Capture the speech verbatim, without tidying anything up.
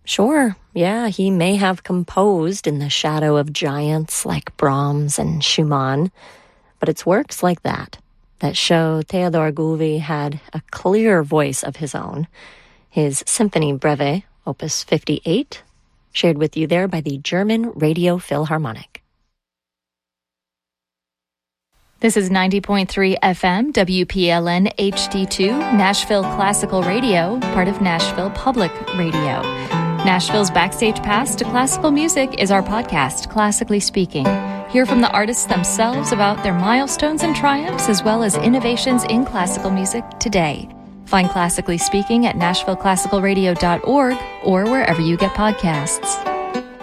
Sure, yeah, he may have composed in the shadow of giants like Brahms and Schumann, but it's works like that that show Theodor Gulvi had a clear voice of his own. His Symphony Breve, Opus fifty-eight, shared with you there by the German Radio Philharmonic. This is ninety point three F M, W P L N H D two, Nashville Classical Radio, part of Nashville Public Radio. Nashville's Backstage Pass to Classical Music is our podcast, Classically Speaking. Hear from the artists themselves about their milestones and triumphs, as well as innovations in classical music today. Find Classically Speaking at nashville classical radio dot org or wherever you get podcasts.